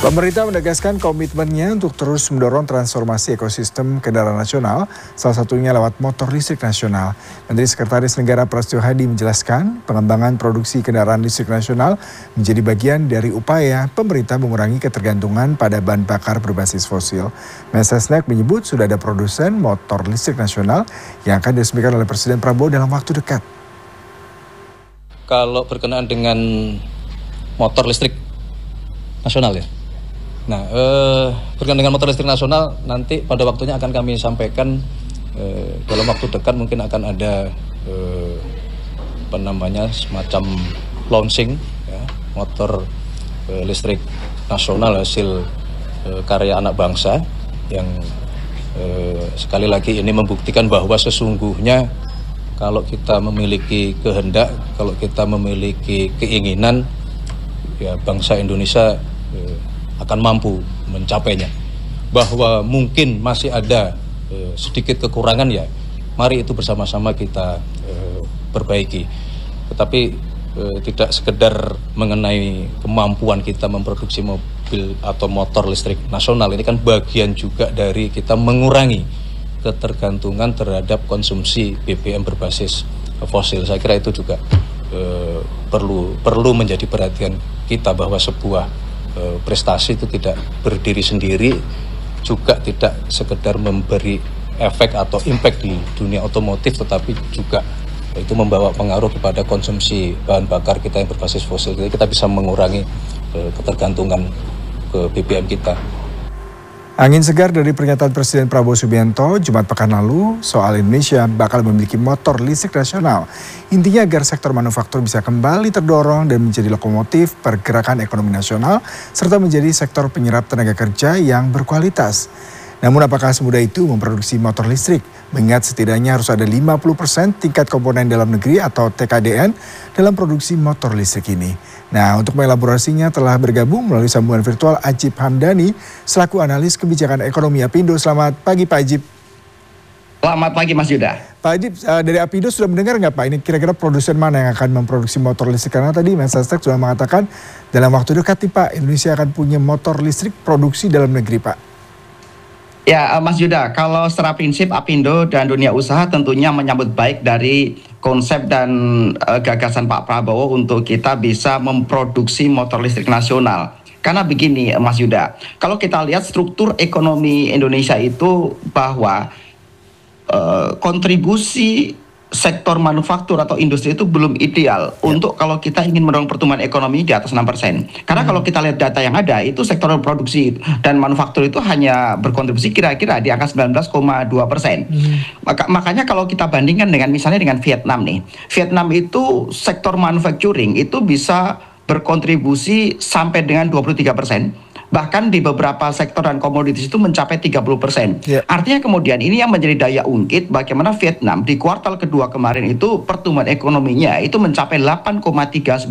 Pemerintah menegaskan komitmennya untuk terus mendorong transformasi ekosistem kendaraan nasional, salah satunya lewat motor listrik nasional. Menteri Sekretaris Negara Prasetyo Hadi menjelaskan pengembangan produksi kendaraan listrik nasional menjadi bagian dari upaya pemerintah mengurangi ketergantungan pada bahan bakar berbasis fosil. Mensesnek menyebut sudah ada produsen motor listrik nasional yang akan diresmikan oleh Presiden Prabowo dalam waktu dekat. Kalau berkenaan dengan motor listrik nasional ya. Nah, berkenaan dengan motor listrik nasional nanti pada waktunya akan kami sampaikan dalam waktu dekat mungkin akan ada semacam launching ya, motor listrik nasional hasil karya anak bangsa yang sekali lagi ini membuktikan bahwa sesungguhnya kalau kita memiliki kehendak, kalau kita memiliki keinginan, ya bangsa Indonesia akan mampu mencapainya. Bahwa mungkin masih ada sedikit kekurangan ya, mari itu bersama-sama kita perbaiki. Tetapi tidak sekedar mengenai kemampuan kita memproduksi mobil atau motor listrik nasional, ini kan bagian juga dari kita mengurangi ketergantungan terhadap konsumsi BBM berbasis fosil. Saya kira itu juga perlu menjadi perhatian kita bahwa sebuah prestasi itu tidak berdiri sendiri, juga tidak sekedar memberi efek atau impact di dunia otomotif, tetapi juga itu membawa pengaruh kepada konsumsi bahan bakar kita yang berbasis fosil. Jadi kita bisa mengurangi ketergantungan ke BBM kita. Angin segar dari pernyataan Presiden Prabowo Subianto Jumat pekan lalu soal Indonesia bakal memiliki motor listrik nasional. Intinya agar sektor manufaktur bisa kembali terdorong dan menjadi lokomotif pergerakan ekonomi nasional serta menjadi sektor penyerap tenaga kerja yang berkualitas. Namun apakah semudah itu memproduksi motor listrik? Mengingat setidaknya harus ada 50% tingkat komponen dalam negeri atau TKDN dalam produksi motor listrik ini. Nah, untuk mengelaborasinya telah bergabung melalui sambungan virtual Ajib Hamdani selaku analis kebijakan ekonomi Apindo. Selamat pagi Pak Ajib. Selamat pagi Mas Yuda. Pak Ajib, dari Apindo sudah mendengar nggak Pak, ini kira-kira produsen mana yang akan memproduksi motor listrik? Karena tadi Mensesnek sudah mengatakan dalam waktu dekat nih Pak, Indonesia akan punya motor listrik produksi dalam negeri Pak. Ya Mas Yuda, kalau secara prinsip Apindo dan dunia usaha tentunya menyambut baik dari konsep dan gagasan Pak Prabowo untuk kita bisa memproduksi motor listrik nasional. Karena begini Mas Yuda, kalau kita lihat struktur ekonomi Indonesia itu bahwa kontribusi sektor manufaktur atau industri itu belum ideal untuk kalau kita ingin mendorong pertumbuhan ekonomi di atas 6%. Karena kalau kita lihat data yang ada, itu sektor produksi dan manufaktur itu hanya berkontribusi kira-kira di angka 19,2%. Makanya kalau kita bandingkan dengan misalnya dengan Vietnam nih. Vietnam itu sektor manufacturing itu bisa berkontribusi sampai dengan 23%. Bahkan di beberapa sektor dan komoditas itu mencapai 30%. Artinya kemudian ini yang menjadi daya ungkit bagaimana Vietnam di kuartal kedua kemarin itu pertumbuhan ekonominya itu mencapai 8,39%.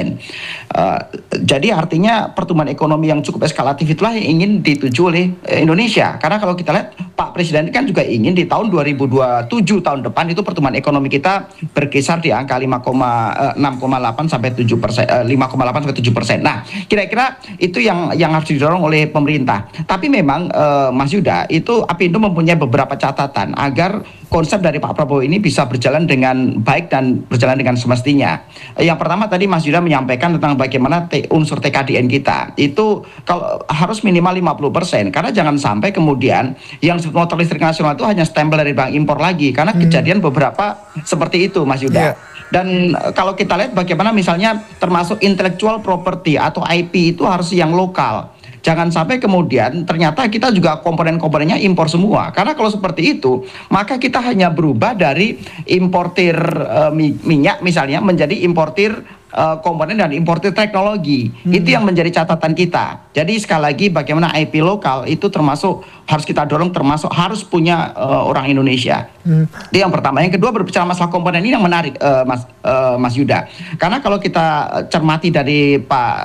Jadi artinya pertumbuhan ekonomi yang cukup eskalatif itulah yang ingin dituju oleh Indonesia. Karena kalau kita lihat Pak Presiden kan juga ingin di tahun 2027 tahun depan itu pertumbuhan ekonomi kita berkisar di angka 5,8 sampai 7%, 5,8 sampai 7%. Nah, kira-kira itu yang harus didorong oleh pemerintah. Tapi memang Mas Yuda, itu Apindo mempunyai beberapa catatan agar konsep dari Pak Prabowo ini bisa berjalan dengan baik dan berjalan dengan semestinya. Yang pertama tadi Mas Yuda menyampaikan tentang bagaimana unsur TKDN kita. Itu kalau harus minimal 50%, karena jangan sampai kemudian yang motor listrik nasional itu hanya stempel dari bank impor lagi, karena kejadian beberapa seperti itu Mas Yuda. Dan kalau kita lihat bagaimana misalnya termasuk intellectual property atau IP itu harus yang lokal. Jangan sampai kemudian ternyata kita juga komponen-komponennya impor semua. Karena kalau seperti itu, maka kita hanya berubah dari importir minyak misalnya menjadi importir komponen dan importir teknologi. Itu yang menjadi catatan kita. Jadi sekali lagi bagaimana IP lokal itu termasuk harus kita dorong, termasuk harus punya orang Indonesia. Itu yang pertama. Yang kedua, berbicara masalah komponen ini yang menarik Mas Yuda. Karena kalau kita cermati dari Pak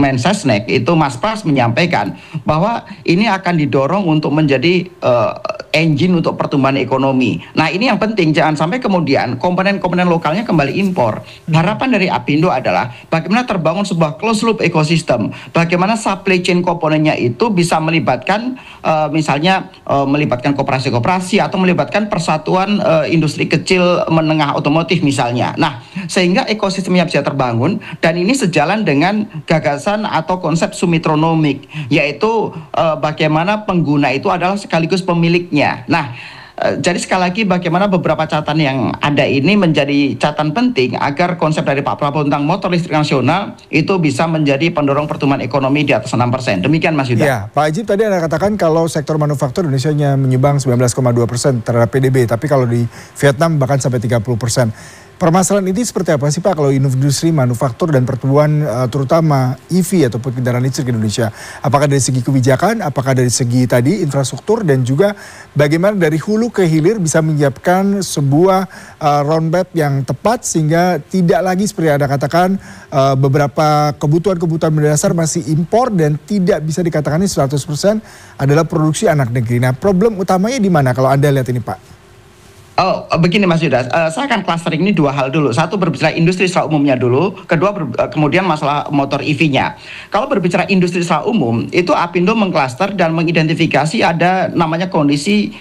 Mensesnek itu Mas Pras menyampaikan bahwa ini akan didorong untuk menjadi engine untuk pertumbuhan ekonomi. Nah ini yang penting, jangan sampai kemudian komponen-komponen lokalnya kembali impor. Harapan dari Apindo adalah bagaimana terbangun sebuah closed loop ekosistem, bagaimana supply chain komponennya itu bisa melibatkan misalnya melibatkan koperasi-koperasi atau melibatkan persatuan industri kecil menengah otomotif misalnya. Nah sehingga ekosistemnya bisa terbangun, dan ini sejalan dengan gagasan atau konsep sumitronomik, yaitu bagaimana pengguna itu adalah sekaligus pemiliknya. Nah, jadi sekali lagi bagaimana beberapa catatan yang ada ini menjadi catatan penting agar konsep dari Pak Prabowo tentang motor listrik nasional itu bisa menjadi pendorong pertumbuhan ekonomi di atas 6%. Demikian Mas Yuda. Ya, Pak Ajib tadi Anda katakan kalau sektor manufaktur Indonesia hanya menyumbang 19,2% terhadap PDB, tapi kalau di Vietnam bahkan sampai 30%. Permasalahan ini seperti apa sih Pak kalau industri manufaktur dan pertumbuhan terutama EV ataupun kendaraan listrik Indonesia? Apakah dari segi kebijakan, apakah dari segi tadi infrastruktur, dan juga bagaimana dari hulu ke hilir bisa menyiapkan sebuah roadmap yang tepat sehingga tidak lagi seperti Anda katakan beberapa kebutuhan-kebutuhan mendasar masih impor dan tidak bisa dikatakan ini 100% adalah produksi anak negeri. Nah problem utamanya di mana kalau Anda lihat ini Pak? Oh, begini Mas Yuda, saya akan clustering ini dua hal dulu. Satu berbicara industri secara umumnya dulu, kedua kemudian masalah motor EV-nya. Kalau berbicara industri secara umum, itu Apindo mengklaster dan mengidentifikasi ada namanya kondisi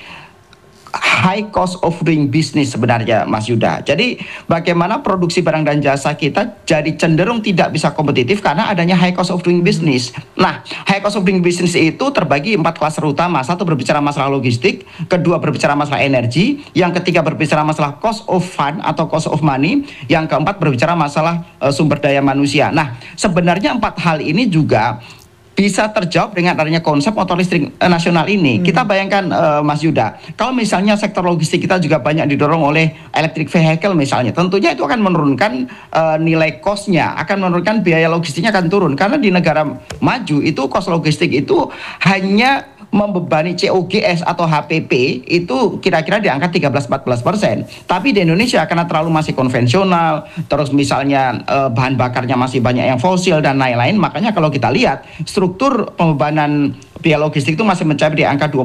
high cost of doing business sebenarnya Mas Yuda. Jadi bagaimana produksi barang dan jasa kita jadi cenderung tidak bisa kompetitif karena adanya high cost of doing business. Nah, high cost of doing business itu terbagi 4 klaster utama. Satu berbicara masalah logistik, kedua berbicara masalah energi, yang ketiga berbicara masalah cost of fund atau cost of money, yang keempat berbicara masalah sumber daya manusia. Nah, sebenarnya 4 hal ini juga bisa terjawab dengan adanya konsep motor listrik nasional ini. Kita bayangkan Mas Yuda, kalau misalnya sektor logistik kita juga banyak didorong oleh electric vehicle misalnya, tentunya itu akan menurunkan nilai cost-nya, akan menurunkan biaya logistiknya akan turun. Karena di negara maju itu cost logistik itu hanya membebani COGS atau HPP itu kira-kira di angka 13-14%. Tapi di Indonesia karena terlalu masih konvensional, terus misalnya bahan bakarnya masih banyak yang fosil dan lain-lain, makanya kalau kita lihat struktur pembebanan biaya logistik itu masih mencapai di angka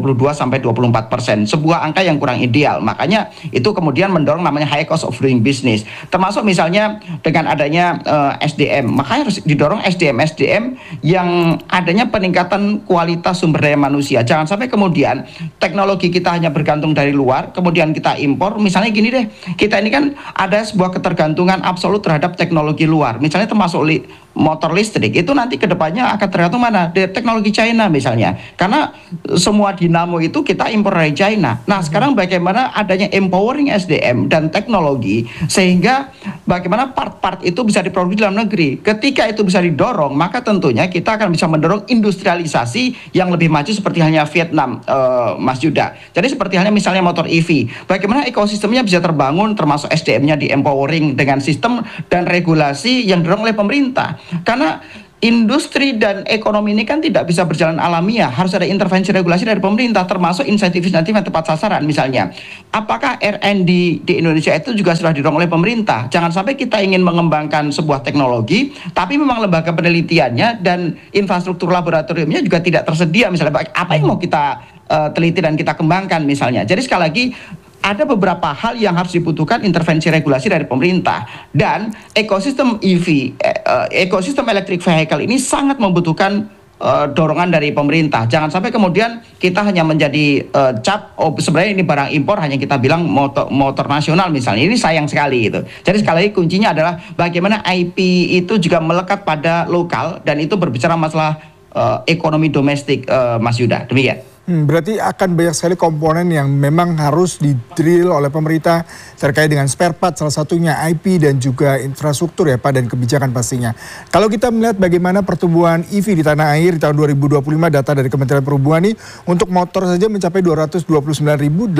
22-24%, sebuah angka yang kurang ideal. Makanya itu kemudian mendorong namanya high cost of doing business. Termasuk misalnya dengan adanya SDM, makanya harus didorong SDM yang adanya peningkatan kualitas sumber daya manusia. Jangan sampai kemudian teknologi kita hanya bergantung dari luar, kemudian kita impor. Misalnya gini deh, kita ini kan ada sebuah ketergantungan absolut terhadap teknologi luar. Misalnya termasuk motor listrik itu nanti kedepannya akan tergantung mana? Dari teknologi China misalnya. Karena semua dinamo itu kita impor dari China. Nah sekarang bagaimana adanya empowering SDM dan teknologi sehingga bagaimana part-part itu bisa diproduksi dalam negeri. Ketika itu bisa didorong, maka tentunya kita akan bisa mendorong industrialisasi yang lebih maju seperti halnya Vietnam, Mas Yuda. Jadi seperti halnya misalnya motor EV. Bagaimana ekosistemnya bisa terbangun termasuk SDM-nya di empowering dengan sistem dan regulasi yang didorong oleh pemerintah. Karena industri dan ekonomi ini kan tidak bisa berjalan alamiah, harus ada intervensi regulasi dari pemerintah, termasuk insentif-insentif yang tepat sasaran misalnya. Apakah R&D di Indonesia itu juga sudah didorong oleh pemerintah? Jangan sampai kita ingin mengembangkan sebuah teknologi, tapi memang lembaga penelitiannya dan infrastruktur laboratoriumnya juga tidak tersedia. Misalnya apa yang mau kita teliti dan kita kembangkan misalnya. Jadi sekali lagi, ada beberapa hal yang harus dibutuhkan intervensi regulasi dari pemerintah, dan ekosistem EV, ekosistem electric vehicle ini sangat membutuhkan dorongan dari pemerintah. Jangan sampai kemudian kita hanya menjadi sebenarnya ini barang impor, hanya kita bilang motor nasional misalnya. Ini sayang sekali itu. Jadi sekali lagi kuncinya adalah bagaimana IP itu juga melekat pada lokal, dan itu berbicara masalah ekonomi domestik, Mas Yuda. Demikian. Berarti akan banyak sekali komponen yang memang harus di-drill oleh pemerintah terkait dengan spare part, salah satunya IP dan juga infrastruktur ya Pak, dan kebijakan pastinya. Kalau kita melihat bagaimana pertumbuhan EV di tanah air di tahun 2025, data dari Kementerian Perhubungan ini untuk motor saja mencapai 229.820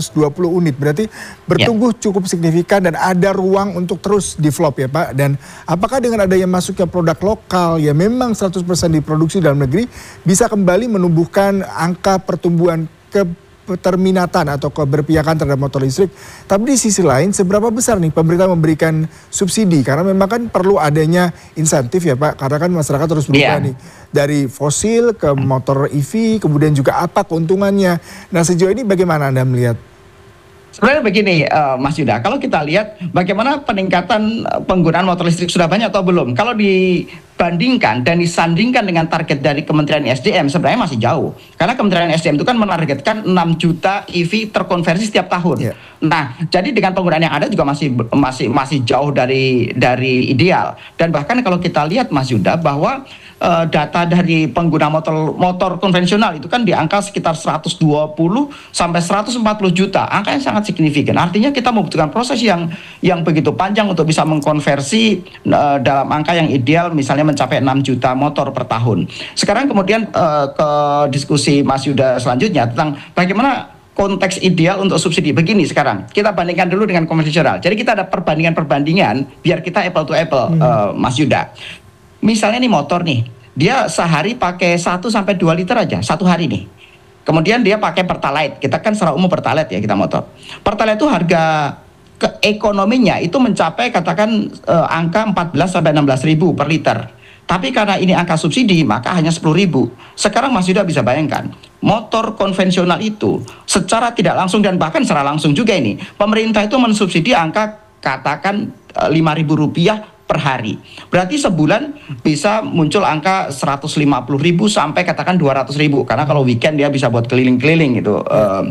unit. Berarti bertumbuh cukup signifikan dan ada ruang untuk terus develop ya Pak. Dan apakah dengan adanya masuknya produk lokal ya memang 100% diproduksi dalam negeri bisa kembali menumbuhkan angka pertumbuhan ke keterminatan atau keberpihakan terhadap motor listrik. Tapi di sisi lain, seberapa besar nih pemerintah memberikan subsidi? Karena memang kan perlu adanya insentif ya Pak, karena kan masyarakat terus berubah nih. Dari fosil ke motor EV, kemudian juga apa keuntungannya. Nah sejauh ini bagaimana Anda melihat? Sebenarnya begini Mas Yuda, kalau kita lihat bagaimana peningkatan penggunaan motor listrik sudah banyak atau belum. Kalau dibandingkan dan disandingkan dengan target dari Kementerian SDM sebenarnya masih jauh. Karena Kementerian SDM itu kan menargetkan 6 juta EV terkonversi setiap tahun. Nah, jadi dengan penggunaan yang ada juga masih jauh dari ideal. Dan bahkan kalau kita lihat Mas Yuda bahwa data dari pengguna motor konvensional itu kan di angka sekitar 120 sampai 140 juta, angka yang sangat signifikan. Artinya kita membutuhkan proses yang begitu panjang untuk bisa mengkonversi dalam angka yang ideal, misalnya mencapai 6 juta motor per tahun. Sekarang kemudian ke diskusi Mas Yuda selanjutnya tentang bagaimana konteks ideal untuk subsidi. Begini sekarang, kita bandingkan dulu dengan konvensional. Jadi kita ada perbandingan biar kita apple to apple, Mas Yuda. Misalnya nih motor nih, dia sehari pakai 1 sampai 2 liter aja, satu hari nih. Kemudian dia pakai Pertalite, kita kan secara umum Pertalite ya kita motor. Pertalite itu harga keekonominya itu mencapai katakan angka 14 sampai 16 ribu per liter. Tapi karena ini angka subsidi maka hanya 10 ribu. Sekarang Mas Yuda bisa bayangkan, motor konvensional itu secara tidak langsung dan bahkan secara langsung juga ini, pemerintah itu mensubsidi angka katakan Rp5.000 per hari. Berarti sebulan bisa muncul angka 150.000 sampai katakan 200.000. Karena kalau weekend dia bisa buat keliling-keliling gitu,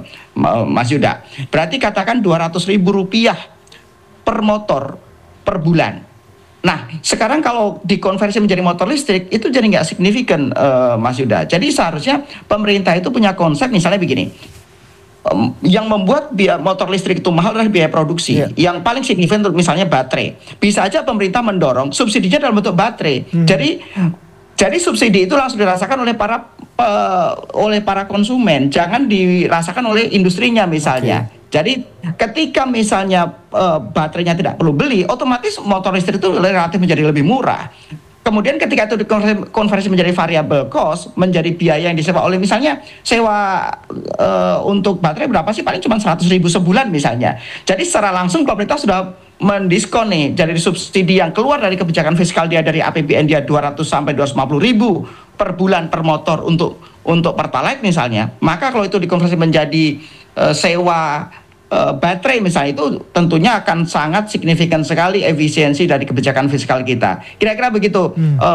Mas Yuda. Berarti katakan Rp200.000 per motor per bulan. Nah, sekarang kalau dikonversi menjadi motor listrik itu jadi nggak signifikan, Mas Yuda. Jadi seharusnya pemerintah itu punya konsep misalnya begini. Yang membuat biaya motor listrik itu mahal adalah biaya produksi. Yang paling signifikan untuk misalnya baterai. Bisa aja pemerintah mendorong subsidinya dalam bentuk baterai. Jadi subsidi itu langsung dirasakan oleh para konsumen, jangan dirasakan oleh industrinya misalnya. Jadi ketika misalnya baterainya tidak perlu beli, otomatis motor listrik itu relatif menjadi lebih murah. Kemudian ketika itu dikonversi menjadi variable cost, menjadi biaya yang disewa oleh misalnya sewa untuk baterai berapa sih? Paling cuma 100.000 sebulan misalnya. Jadi secara langsung pemerintah sudah mendiskon nih dari subsidi yang keluar dari kebijakan fiskal dia dari APBN dia 200 sampai 250.000 per bulan per motor untuk Pertalite misalnya. Maka kalau itu dikonversi menjadi sewa baterai misalnya, itu tentunya akan sangat signifikan sekali efisiensi dari kebijakan fiskal kita. Kira-kira begitu,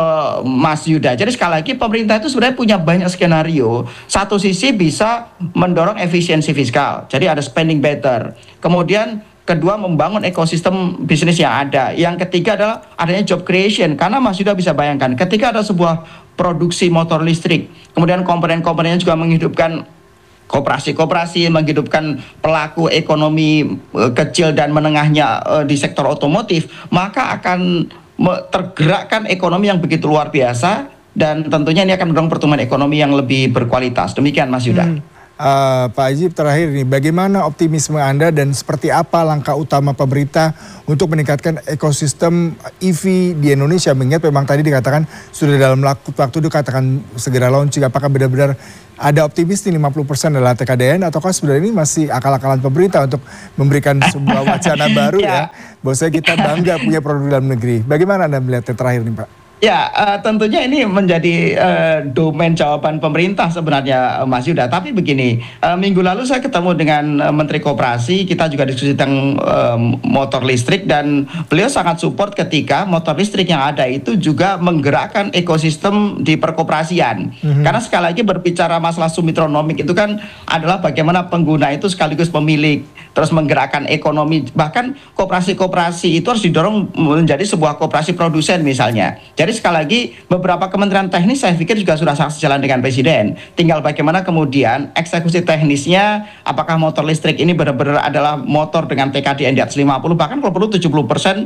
Mas Yuda. Jadi sekali lagi pemerintah itu sebenarnya punya banyak skenario. Satu sisi bisa mendorong efisiensi fiskal, jadi ada spending better. Kemudian kedua, membangun ekosistem bisnis yang ada. Yang ketiga adalah adanya job creation. Karena Mas Yuda bisa bayangkan, ketika ada sebuah produksi motor listrik, kemudian komponen-komponennya juga menghidupkan koperasi-koperasi, menghidupkan pelaku ekonomi kecil dan menengahnya di sektor otomotif, maka akan tergerakkan ekonomi yang begitu luar biasa, dan tentunya ini akan mendorong pertumbuhan ekonomi yang lebih berkualitas. Demikian Mas Yuda. Pak Ajib, terakhir nih, bagaimana optimisme Anda dan seperti apa langkah utama pemerintah untuk meningkatkan ekosistem EV di Indonesia? Mengingat memang tadi dikatakan sudah dalam waktu dekat akan segera launching. Apakah benar-benar ada optimis nih 50% adalah TKDN, ataukah sebenarnya ini masih akal-akalan pemerintah untuk memberikan sebuah wacana baru ya? Bahwasanya kita bangga punya produk dalam negeri. Bagaimana Anda melihatnya terakhir nih Pak? Ya, tentunya ini menjadi domain jawaban pemerintah sebenarnya, Mas Yuda. Tapi begini, minggu lalu saya ketemu dengan Menteri Koperasi, kita juga diskusi tentang motor listrik, dan beliau sangat support ketika motor listrik yang ada itu juga menggerakkan ekosistem di perkoperasian. Karena sekali lagi berbicara masalah sumitronomik itu kan adalah bagaimana pengguna itu sekaligus pemilik, terus menggerakkan ekonomi. Bahkan koperasi-koperasi itu harus didorong menjadi sebuah koperasi produsen misalnya. Jadi sekali lagi beberapa kementerian teknis saya pikir juga sudah sangat sejalan dengan Presiden. Tinggal bagaimana kemudian eksekusi teknisnya, apakah motor listrik ini benar-benar adalah motor dengan TKDN di atas 50, bahkan kalau perlu 70%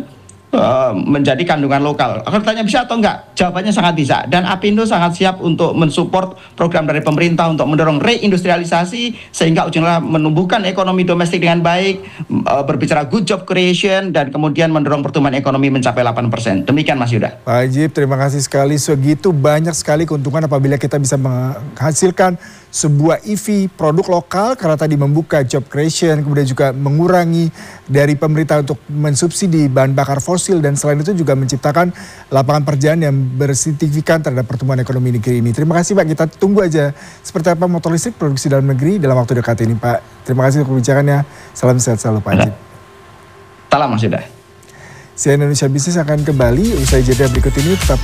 menjadi kandungan lokal. Kalau ditanya bisa atau enggak? Jawabannya sangat bisa. Dan Apindo sangat siap untuk mensupport program dari pemerintah untuk mendorong reindustrialisasi sehingga ujungnya menumbuhkan ekonomi domestik dengan baik, berbicara good job creation, dan kemudian mendorong pertumbuhan ekonomi mencapai 8%. Demikian Mas Yuda. Pak Ajib, terima kasih sekali. Segitu banyak sekali keuntungan apabila kita bisa menghasilkan sebuah EV produk lokal karena tadi membuka job creation, kemudian juga mengurangi dari pemerintah untuk mensubsidi bahan bakar fosil, dan selain itu juga menciptakan lapangan pekerjaan yang bersignifikan terhadap pertumbuhan ekonomi negeri ini. Terima kasih Pak, kita tunggu aja seperti apa motor listrik produksi dalam negeri dalam waktu dekat ini Pak. Terima kasih untuk perbincangannya. Salam sehat selalu Pak Ajib. Salam Mas Yuda. CNN Indonesia Bisnis akan kembali usai jeda berikut ini, tetap